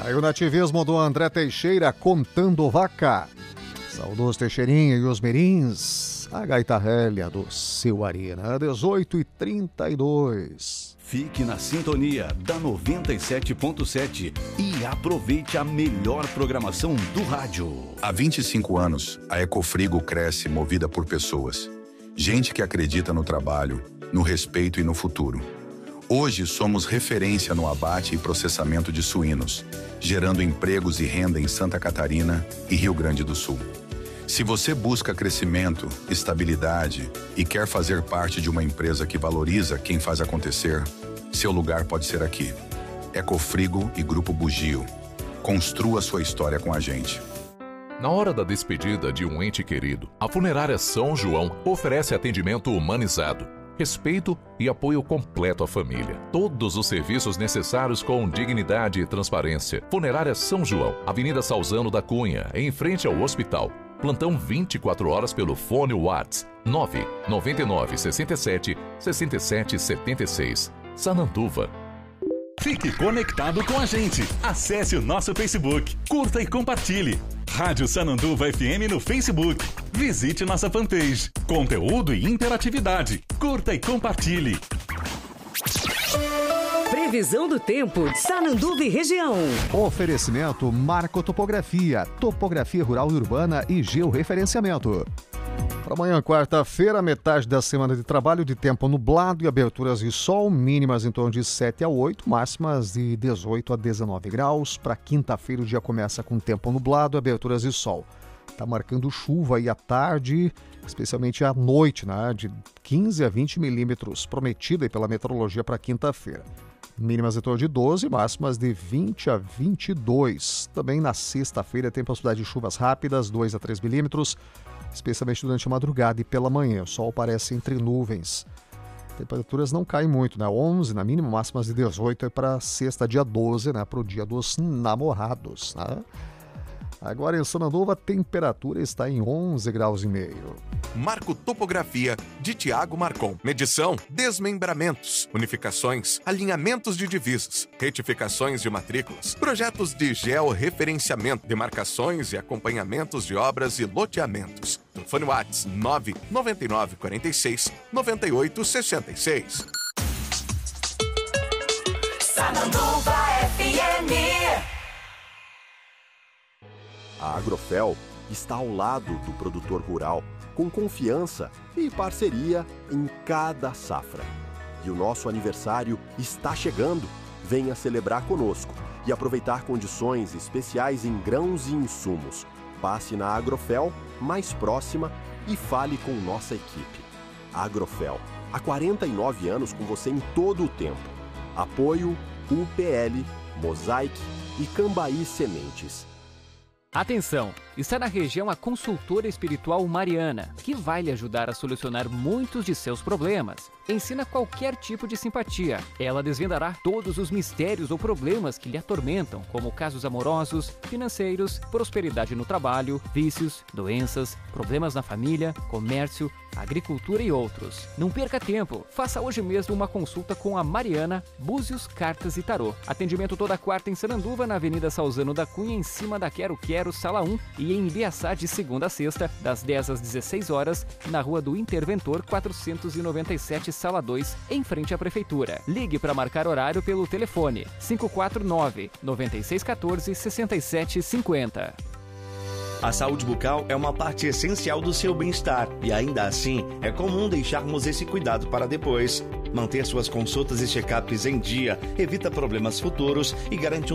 Aí o nativismo do André Teixeira contando vaca. Saudoso Teixeirinha e os mirins. A gaita rélia do seu Arina, 18h32. Fique na sintonia da 97.7 e aproveite a melhor programação do rádio. Há 25 anos, a Ecofrigo cresce movida por pessoas. Gente que acredita no trabalho, no respeito e no futuro. Hoje somos referência no abate e processamento de suínos, gerando empregos e renda em Santa Catarina e Rio Grande do Sul. Se você busca crescimento, estabilidade e quer fazer parte de uma empresa que valoriza quem faz acontecer, seu lugar pode ser aqui. Ecofrigo e Grupo Bugio. Construa sua história com a gente. Na hora da despedida de um ente querido, a Funerária São João oferece atendimento humanizado, respeito e apoio completo à família. Todos os serviços necessários com dignidade e transparência. Funerária São João, Avenida Salzano da Cunha, em frente ao hospital. Plantão 24 horas pelo fone WhatsApp 999 67 67 76. Sananduva. Fique conectado com a gente. Acesse o nosso Facebook, curta e compartilhe. Rádio Sananduva FM no Facebook. Visite nossa fanpage. Conteúdo e interatividade. Curta e compartilhe. Previsão do tempo de Sananduva e região. Oferecimento Marco Topografia, topografia rural e urbana e georreferenciamento. Para amanhã, quarta-feira, metade da semana de trabalho, de tempo nublado e aberturas de sol, mínimas em torno de 7 a 8, máximas de 18 a 19 graus. Para quinta-feira, o dia começa com tempo nublado e aberturas de sol. Está marcando chuva aí à tarde, especialmente à noite, né? De 15 a 20 milímetros, prometida aí pela meteorologia para quinta-feira. Mínimas em torno de 12, máximas de 20 a 22. Também na sexta-feira tem possibilidade de chuvas rápidas, 2 a 3 milímetros, especialmente durante a madrugada e pela manhã. O sol aparece entre nuvens. Temperaturas não caem muito, né? 11 na mínima, máximas de 18 para sexta, dia 12, né? Para o dia dos namorados, né? Agora em Sananduva, a temperatura está em 11 graus e meio. Marco Topografia, de Tiago Marcon. Medição, desmembramentos, unificações, alinhamentos de divisas, retificações de matrículas, projetos de georreferenciamento, demarcações e acompanhamentos de obras e loteamentos. Telefone WhatsApp 999 46 98 66. Sananduva FM. A Agrofel está ao lado do produtor rural, com confiança e parceria em cada safra. E o nosso aniversário está chegando. Venha celebrar conosco e aproveitar condições especiais em grãos e insumos. Passe na Agrofel mais próxima e fale com nossa equipe. Agrofel, há 49 anos com você em todo o tempo. Apoio UPL, Mosaic e Cambaí Sementes. Atenção! Está na região a consultora espiritual Mariana, que vai lhe ajudar a solucionar muitos de seus problemas. Ensina qualquer tipo de simpatia. Ela desvendará todos os mistérios ou problemas que lhe atormentam, como casos amorosos, financeiros, prosperidade no trabalho, vícios, doenças, problemas na família, comércio, agricultura e outros. Não perca tempo. Faça hoje mesmo uma consulta com a Mariana, Búzios, Cartas e Tarô. Atendimento toda quarta em Sananduva, na Avenida Salzano da Cunha, em cima da Quero Quero, Sala 1, e em Ibiaçá de segunda a sexta, das 10 às 16 horas, na Rua do Interventor 497, Sala 2, em frente à Prefeitura. Ligue para marcar horário pelo telefone 549-9614-6750. A saúde bucal é uma parte essencial do seu bem-estar e ainda assim é comum deixarmos esse cuidado para depois. Manter suas consultas e check-ups em dia evita problemas futuros e garante